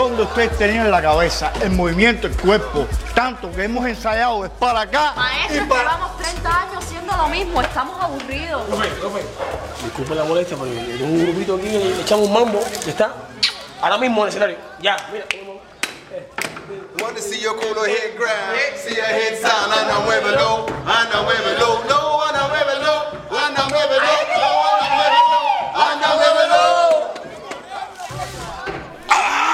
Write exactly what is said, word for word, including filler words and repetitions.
donde ustedes tenían la cabeza, el movimiento, el cuerpo, tanto que hemos ensayado es para acá. Maestro, y para... llevamos treinta años haciendo lo mismo, estamos aburridos. Profe, profe, disculpe la molestia, porque tengo un grupito aquí, le echamos un mambo, ya está. Ahora mismo en el escenario. Ya, mira. Want to see your culo head grab, see your head sound, anda muévelo, anda muévelo.